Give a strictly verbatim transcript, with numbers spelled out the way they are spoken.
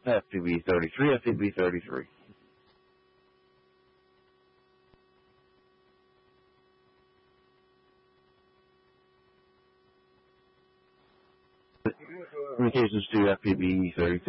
F P B thirty-three, F P B thirty-three. Communications to F P B thirty-two.